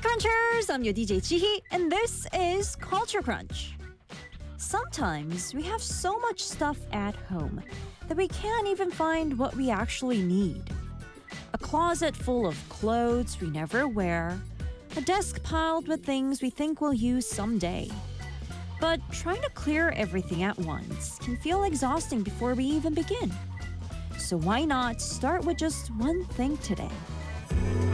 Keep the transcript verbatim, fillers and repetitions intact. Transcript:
Crunchers! I'm your D J Chihi, and this is Culture Crunch. Sometimes we have so much stuff at home that we can't even find what we actually need. A closet full of clothes we never wear, a desk piled with things we think we'll use someday. But trying to clear everything at once can feel exhausting before we even begin. So why not start with just one thing today?